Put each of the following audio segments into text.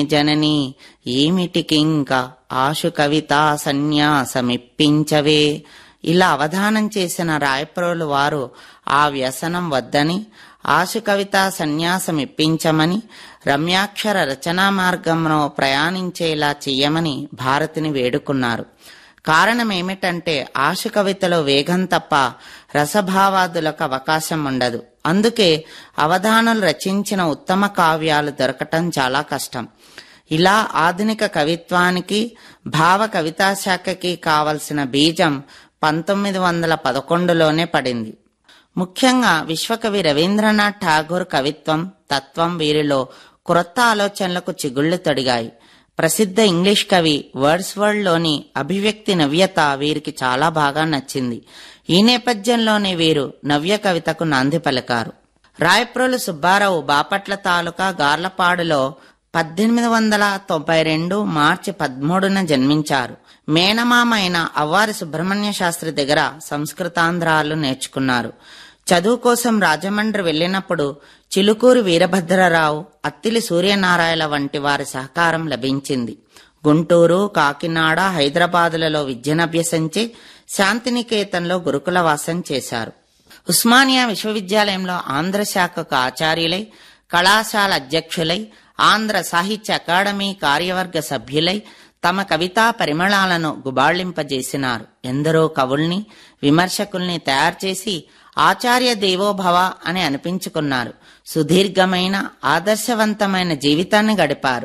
జనని ఏమిటికింక ఆశు కవితా సన్యాసమిప్పించవే. ఇలా అవధానం చేసిన రాయప్రోలు వారు ఆ వ్యసనం వద్దని, ఆశు కవితా సన్యాసమిప్పించమని, రమ్యాక్షర రచనా మార్గంలో ప్రయాణించేలా చెయ్యమని భారతిని వేడుకున్నారు. కారణమేమిటంటే ఆశు కవితలో వేగం తప్ప రసభావాదులకు అవకాశం ఉండదు. అందుకే అవధానులు రచించిన ఉత్తమ కావ్యాలు దొరకటం చాలా కష్టం. ఇలా ఆధునిక కవిత్వానికి, భావ కవితాశాఖకి కావలసిన బీజం 1911లోనే పడింది. ముఖ్యంగా విశ్వకవి రవీంద్రనాథ్ ఠాగూర్ కవిత్వం, తత్వం వీరిలో క్రొత్త ఆలోచనలకు చిగుళ్లు తొడిగాయి. ప్రసిద్ధ ఇంగ్లీష్ కవి వర్డ్స్వర్త్లోని అభివ్యక్తి నవ్యత వీరికి చాలా బాగా నచ్చింది. ఈ నేపథ్యంలోనే వీరు నవ్య కవితకు నాంది పలికారు. రాయప్రోలు సుబ్బారావు బాపట్ల తాలూకా గార్లపాడులో 1892 మార్చి 13న జన్మించారు. మేనమామ అయిన అవ్వారి సుబ్రహ్మణ్య శాస్త్రి దగ్గర సంస్కృతాంధ్రాలు నేర్చుకున్నారు. చదువు కోసం రాజమండ్రి వెళ్లినప్పుడు చిలుకూరి వీరభద్రరావు, అత్తిలి సూర్యనారాయణ వంటి వారి సహకారం లభించింది. గుంటూరు, కాకినాడ, హైదరాబాదులలో విద్యనభ్యసించి శాంతినికేతన్లో గురుకుల వాసం చేశారు. ఉస్మానియా విశ్వవిద్యాలయంలో ఆంధ్ర శాఖకు ఆచార్యులై, కళాశాల అధ్యక్షులై, ఆంధ్ర సాహిత్య అకాడమీ కార్యవర్గ సభ్యులై తమ కవితా పరిమళాలను గుబాళింపజేసినారు. ఎందరో కవుల్ని, విమర్శకుల్ని తయారు చేసి ఆచార్య దేవోభవ అని అనిపించుకున్నారు. సుదీర్ఘమైన ఆదర్శవంతమైన జీవితాన్ని గడిపారు.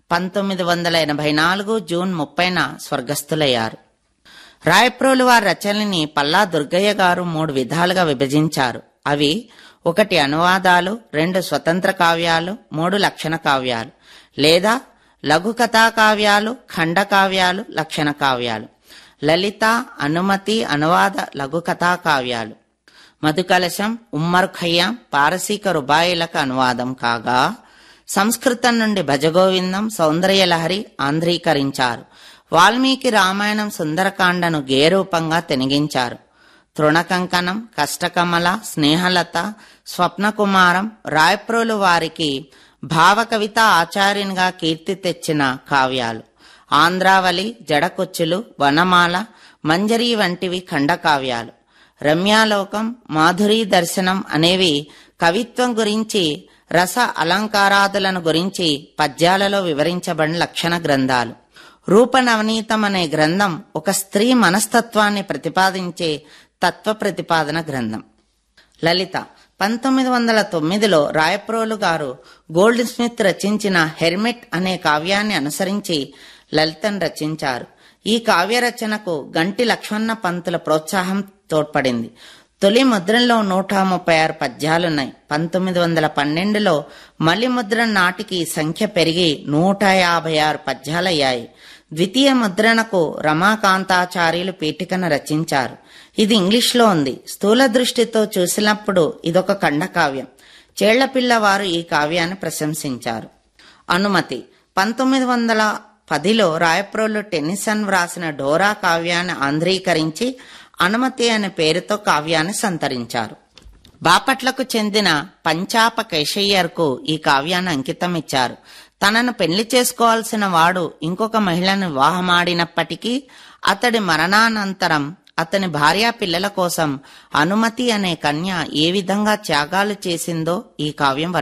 1984 జూన్ 30న స్వర్గస్థులయ్యారు. రాయప్రోలు వారి రచనని పల్లా దుర్గయ్య గారు 3 విధాలుగా విభజించారు. అవి 1 అనువాదాలు, 2 స్వతంత్ర కావ్యాలు, 3 లక్షణ కావ్యాలు, లేదా లఘు కథా కావ్యాలు, ఖండ కావ్యాలు, లక్షణ కావ్యాలు. లలిత, అనుమతి అనువాద లఘు కథా కావ్యాలు. మధుకలశం, ఉమ్మర్ ఖయ్యాం పారసీక రుబాయిలకు అనువాదం కాగా, సంస్కృతం నుండి భజగోవిందం, సౌందర్యలహరి ఆంధ్రీకరించారు. వాల్మీకి రామాయణం సుందరకాండను గేయరూపంగా తెనిగించారు. తృణకంకణం, కష్టకమల, స్నేహలత, స్వప్నకుమారం రాయప్రోలు వారికి భావ కవిత ఆచార్యునిగా కీర్తి తెచ్చిన కావ్యాలు. ఆంధ్రావళి, జడకొచ్చులు, వనమాల, మంజరి వంటివి ఖండకావ్యాలు. రమ్యాలోకం, మాధురీ దర్శనం అనేవి కవిత్వం గురించి, రస అలంకారాదులను గురించి పద్యాలలో వివరించబడిన లక్షణ గ్రంథాలు. రూపనవనీతం అనే గ్రంథం ఒక స్త్రీ మనస్తత్వాన్ని ప్రతిపాదించే తత్వ ప్రతిపాదన గ్రంథం. లలిత 1909లో రాయప్రోలు గారు గోల్డ్ స్మిత్ రచించిన హెర్మిట్ అనే కావ్యాన్ని అనుసరించి లలితను రచించారు. ఈ కావ్య రచనకు గంటి లక్ష్మణ పంతుల ప్రోత్సాహం తోడ్పడింది. తొలి ముద్రణలో 136 పద్యాలున్నాయి. 1912లో మలి ముద్రణ నాటికి సంఖ్య పెరిగి 156 పద్యాలయ్యాయి. ద్వితీయ ముద్రణకు రమాకాంతాచార్యులు పీఠికను రచించారు. ఇది ఇంగ్లీష్లో ఉంది. స్థూల దృష్టితో చూసినప్పుడు ఇదొక ఖండకావ్యం. చేళ్లపిల్లవారు ఈ కావ్యాన్ని ప్రశంసించారు. అనుమతి 1910లో రాయప్రోలు టెన్నిసన్ వ్రాసిన డోరా కావ్యాన్ని ఆంధ్రీకరించి అనుమతి అనే పేరుతో కావ్యాన్ని సంతరించారు. బాపట్లకు చెందిన పంచాప కేశయ్యర్కు ఈ కావ్యాన్ని అంకితం ఇచ్చారు. తనను పెళ్లి చేసుకోవాల్సిన వాడు ఇంకొక మహిళను వివాహమాడినప్పటికీ అతడి మరణానంతరం అతని భార్యా పిల్లల కోసం అనుమతి అనే కన్య ఏ విధంగా త్యాగాలు చేసిందో ఈ కావ్యం